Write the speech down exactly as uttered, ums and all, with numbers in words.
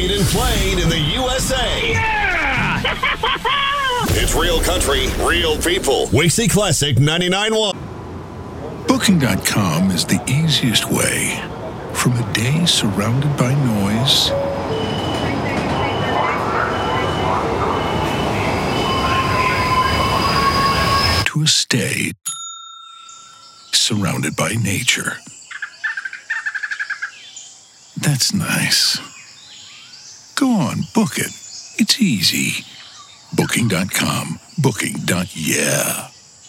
Made and played in the U S A. Yeah! It's real country, real people. Wixie Classic ninety-nine point one. Booking dot com is the easiest way from a day surrounded by noise to a stay surrounded by nature. That's nice. Go on, book it. It's easy. Booking dot com. Booking. Yeah.